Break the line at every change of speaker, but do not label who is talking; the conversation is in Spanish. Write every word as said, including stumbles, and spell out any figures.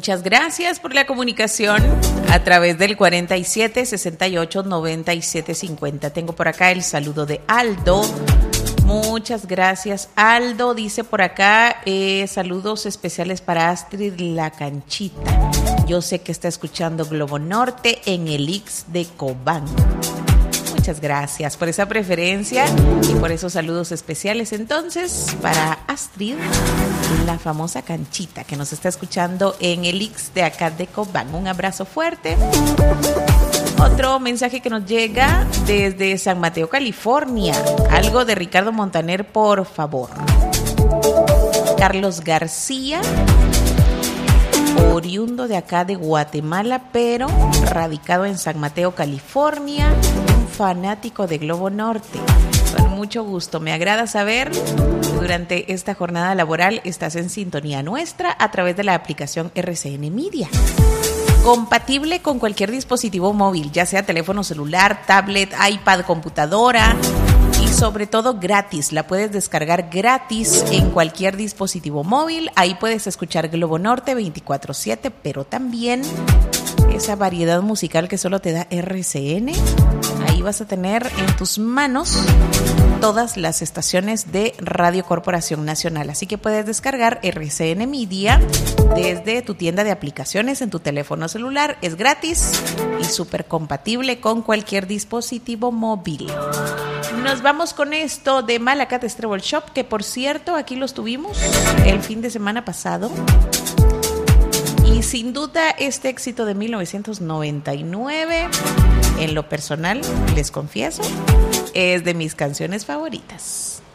Muchas gracias por la comunicación a través del cuarenta y siete, sesenta y ocho, noventa y siete, cincuenta. Tengo por acá el saludo de Aldo. Muchas gracias, Aldo. Dice por acá, eh, saludos especiales para Astrid La Canchita. Yo sé que está escuchando Globo Norte en el Ix de Cobán. Muchas gracias por esa preferencia y por esos saludos especiales. Entonces, para Astrid, la famosa Canchita, que nos está escuchando en el Ix de acá de Cobán. Un abrazo fuerte. Otro mensaje que nos llega desde San Mateo, California. Algo de Ricardo Montaner, por favor. Carlos García, oriundo de acá de Guatemala, pero radicado en San Mateo, California. Un fanático de Globo Norte. Con mucho gusto. Me agrada saber que durante esta jornada laboral estás en sintonía nuestra a través de la aplicación R C N Media. Compatible con cualquier dispositivo móvil, ya sea teléfono celular, tablet, iPad, computadora y sobre todo gratis. La puedes descargar gratis en cualquier dispositivo móvil. Ahí puedes escuchar Globo Norte veinticuatro siete, pero también esa variedad musical que solo te da R C N. Ahí vas a tener en tus manos todas las estaciones de Radio Corporación Nacional. Así que puedes descargar R C N Media desde tu tienda de aplicaciones en tu teléfono celular. Es gratis y súper compatible con cualquier dispositivo móvil. Nos vamos con esto de Malacates Treble Shop, que por cierto aquí los tuvimos el fin de semana pasado. Y sin duda este éxito de mil novecientos noventa y nueve, en lo personal, les confieso, es de mis canciones favoritas.